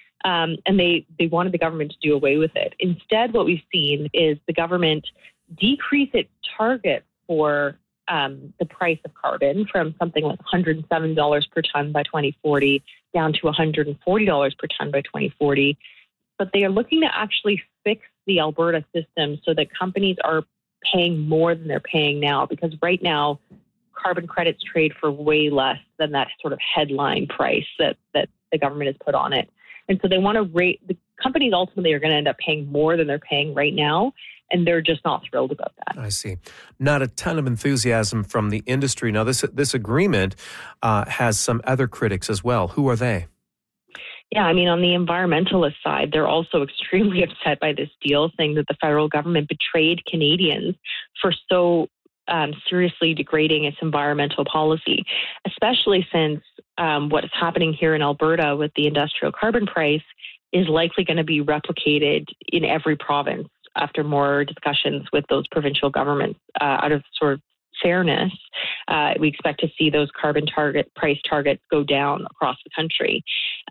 S28: And they wanted the government to do away with it. Instead, what we've seen is the government decrease its target for the price of carbon from something like $107 per ton by 2040 down to $140 per ton by 2040. But they are looking to actually fix the Alberta system so that companies are paying more than they're paying now, because right now carbon credits trade for way less than that sort of headline price that the government has put on it. And so they want to rate, the companies ultimately are going to end up paying more than they're paying right now, and they're just not thrilled about that.
S2: I see. Not a ton of enthusiasm from the industry. Now, this agreement has some other critics as well. Who are they?
S28: Yeah, I mean, on the environmentalist side, they're also extremely upset by this deal, saying that the federal government betrayed Canadians for so seriously degrading its environmental policy, especially since what is happening here in Alberta with the industrial carbon price is likely going to be replicated in every province after more discussions with those provincial governments. Out of sort of fairness, we expect to see those carbon price targets go down across the country.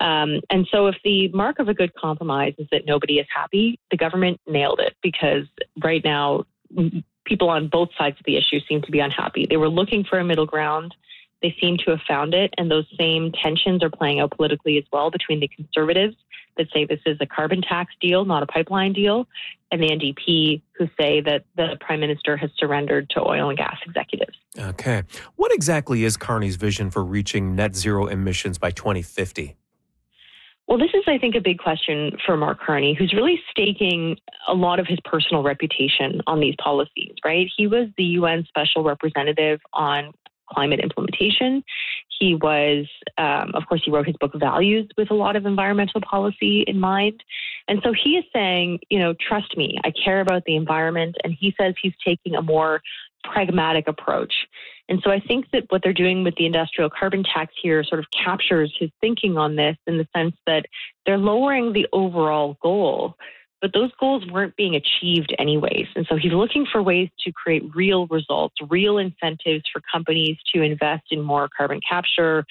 S28: And so if the mark of a good compromise is that nobody is happy, the government nailed it, because right now people on both sides of the issue seem to be unhappy. They were looking for a middle ground. They seem to have found it, and those same tensions are playing out politically as well between the Conservatives that say this is a carbon tax deal, not a pipeline deal, and the NDP who say that the Prime Minister has surrendered to oil and gas executives.
S2: Okay. What exactly is Carney's vision for reaching net zero emissions by 2050?
S28: Well, this is, I think, a big question for Mark Carney, who's really staking a lot of his personal reputation on these policies, right? He was the UN Special Representative on climate implementation. He was, of course, he wrote his book Values with a lot of environmental policy in mind. And so he is saying, trust me, I care about the environment. And he says he's taking a more pragmatic approach. And so I think that what they're doing with the industrial carbon tax here sort of captures his thinking on this in the sense that they're lowering the overall goal, but those goals weren't being achieved anyways. And so he's looking for ways to create real results, real incentives for companies to invest in more carbon capture,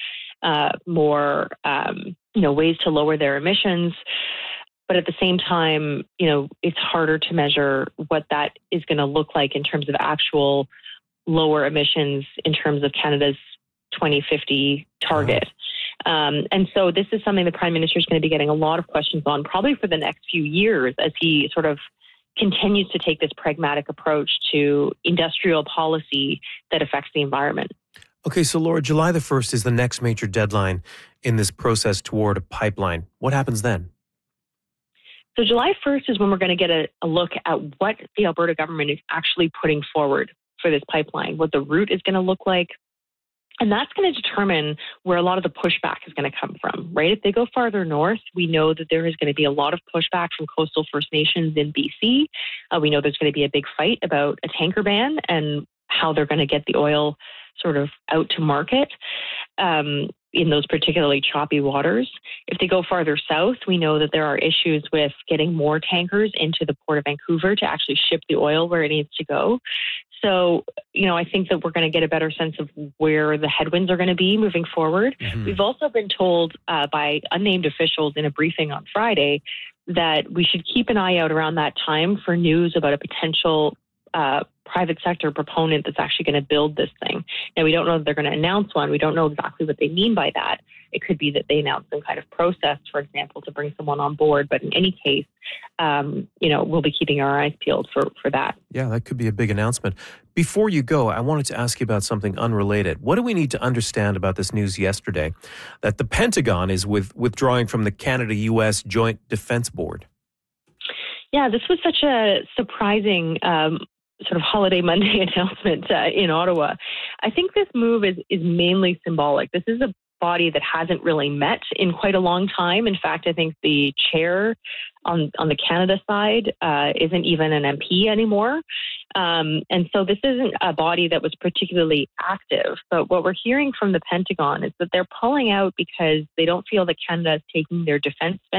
S28: more ways to lower their emissions. But at the same time, it's harder to measure what that is going to look like in terms of actual lower emissions in terms of Canada's 2050 target. And so this is something the Prime Minister is going to be getting a lot of questions on probably for the next few years as he sort of continues to take this pragmatic approach to industrial policy that affects the environment.
S2: Okay, so Laura, July the 1st is the next major deadline in this process toward a pipeline. What happens then?
S28: So July 1st is when we're going to get a look at what the Alberta government is actually putting forward for this pipeline, what the route is going to look like. And that's going to determine where a lot of the pushback is going to come from, right? If they go farther north, we know that there is going to be a lot of pushback from coastal First Nations in BC. We know there's going to be a big fight about a tanker ban and how they're going to get the oil sort of out to market in those particularly choppy waters. If they go farther south, we know that there are issues with getting more tankers into the Port of Vancouver to actually ship the oil where it needs to go. So, I think that we're going to get a better sense of where the headwinds are going to be moving forward. Mm-hmm. We've also been told by unnamed officials in a briefing on Friday that we should keep an eye out around that time for news about a potential
S12: private sector proponent that's actually going to build this thing. Now, we don't know that they're going to announce one. We don't know exactly what they mean by that. It could be that they announce some kind of process, for example, to bring someone on board. But in any case, we'll be keeping our eyes peeled for that.
S2: Yeah, that could be a big announcement. Before you go, I wanted to ask you about something unrelated. What do we need to understand about this news yesterday that the Pentagon is withdrawing from the Canada-U.S. Joint Defense Board?
S12: Yeah, this was such a surprising sort of holiday Monday announcement in Ottawa. I think this move is mainly symbolic. This is a body that hasn't really met in quite a long time. In fact, I think the chair on the Canada side isn't even an MP anymore. And so this isn't a body that was particularly active. But what we're hearing from the Pentagon is that they're pulling out because they don't feel that Canada is taking their defense spending